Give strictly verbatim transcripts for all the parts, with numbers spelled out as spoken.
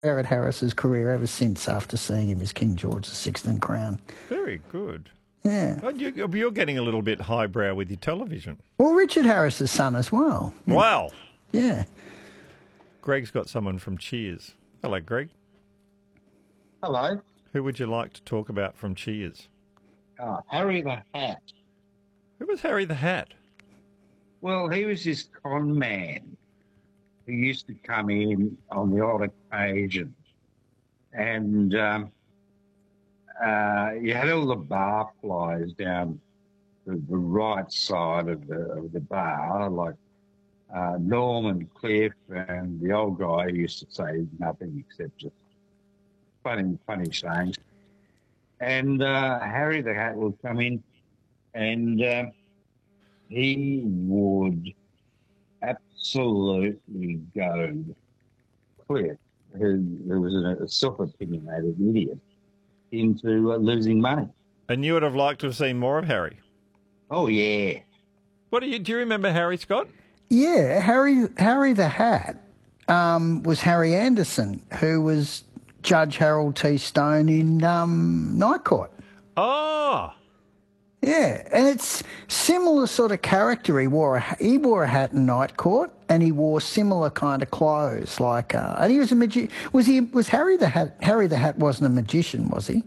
Jared Harris's career ever since after seeing him as King George the Sixth in Crown. Very good. Yeah. Oh, you, you're getting a little bit highbrow with your television. Well, Richard Harris's son as well. Wow. Yeah. Greg's got someone from Cheers. Hello, Greg. Hello. Who would you like to talk about from Cheers? Oh, Harry the Hat. Who was Harry the Hat? Well, he was this con man who used to come in on the odd occasion, and um, uh, you had all the bar flies down the, the right side of the of the bar, like uh, Norm and Cliff, and the old guy who used to say nothing except just funny, funny sayings. And uh, Harry the Hat would come in, and uh, he would absolutely go Cliff, who, who was a, a self-opinionated idiot, into uh, losing money. And you would have liked to have seen more of Harry. Oh, yeah. What do you do? You remember Harry, Scott? Yeah, Harry Harry the Hat um, was Harry Anderson, who was Judge Harold T. Stone in um, Night Court. Oh. Yeah, and it's similar sort of character. He wore a, he wore a hat in Night Court, and he wore similar kind of clothes. Like, uh, and he was a magi- Was he? Was Harry the Hat? Harry the Hat wasn't a magician, was he?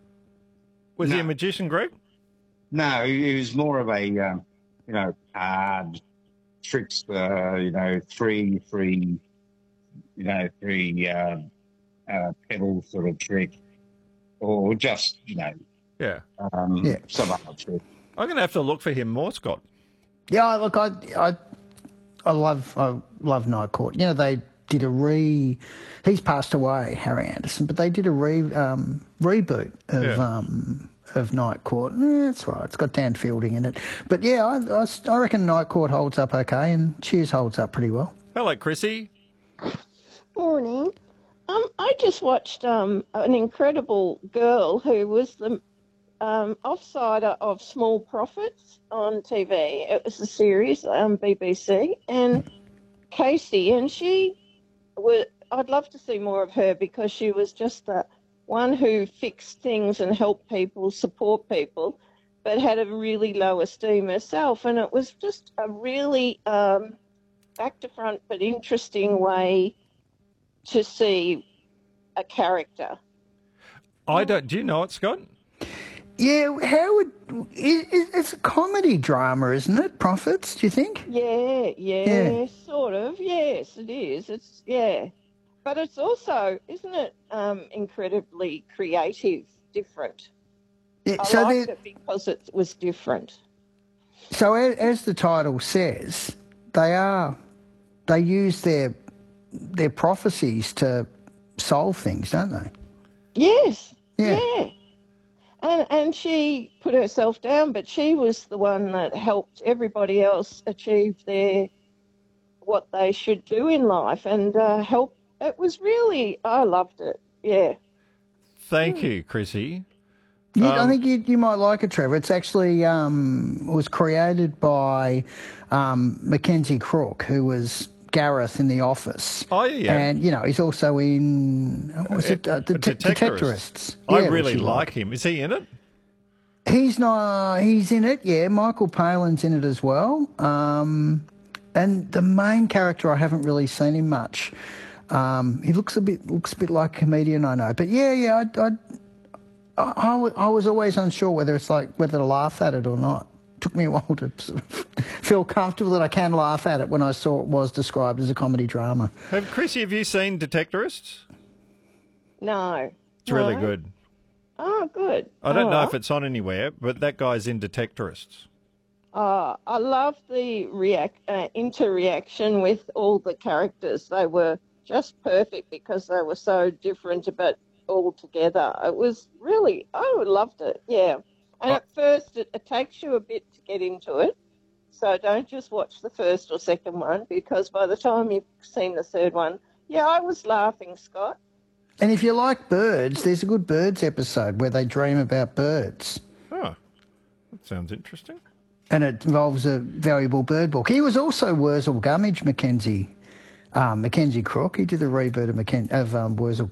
Was No. he a magician, Greg? No, he was more of a, um, you know, card trickster, you know, three, three, you know, three uh, uh, pedal sort of trick, or just, you know, Yeah. um, Yeah. some other trick. I'm going to have to look for him more, Scott. Yeah, look, I, I, I love, I love Night Court. You know, they did a re. He's passed away, Harry Anderson, but they did a re um, reboot of Yeah. um, of Night Court. Eh, that's right. It's got Dan Fielding in it, but yeah, I, I, I reckon Night Court holds up okay, and Cheers holds up pretty well. Hello, Chrissy. Morning. Um, I just watched um, an incredible girl who was the um, offsider of Small Profits on T V. It was a series, um, B B C, and Casey, and she was. I'd love to see more of her because she was just the one who fixed things and helped people, support people, but had a really low esteem herself, and it was just a really um, back to front but interesting way to see a character. I don't. Do you know it, Scott? Yeah, how would it, it, it's a comedy drama, isn't it? Profits? Do you think? Yeah, yeah, Yeah. sort of. Yes, it is. It's yeah, but it's also, isn't it, um, incredibly creative, different. Yeah, I so liked there- it because it was different. So a- as the title says, they are they use their their prophecies to solve things, don't they? Yes. Yeah. Yeah. And and she put herself down, but she was the one that helped everybody else achieve their what they should do in life, and uh, help. It was really, I loved it. Yeah. Thank you, Chrissy. You, I Um, think you, you might like it, Trevor. It's actually um, was created by um, Mackenzie Crook, who was Gareth in The Office. Oh, yeah. And, you know, he's also in, what was it, uh, the Uh, Te- Detectorists. Detectorists. I Yeah, really which you like him. Is he in it? He's not, he's in it, yeah. Michael Palin's in it as well. Um, and the main character, I haven't really seen him much. Um, he looks a bit looks a bit like a comedian, I know. But yeah, yeah, I, I, I, I w- I was always unsure whether it's like whether to laugh at it or not. Took me a while to sort of feel comfortable that I can laugh at it when I saw it was described as a comedy drama. Have Chrissy, have you seen Detectorists? No. It's really No. good. Oh, good. I don't Oh, know if it's on anywhere, but that guy's in Detectorists. Uh, I love the react uh, interaction with all the characters. They were just perfect because they were so different, but all together. It was really, I loved it. Yeah. And Uh, at first, it, it takes you a bit to get into it. So don't just watch the first or second one, because by the time you've seen the third one, yeah, I was laughing, Scott. And if you like birds, there's a good birds episode where they dream about birds. Oh, that sounds interesting. And it involves a valuable bird book. He was also Wurzel Gummidge, Mackenzie, um, Mackenzie Crook. He did the reboot of, Macken- of um, Wurzel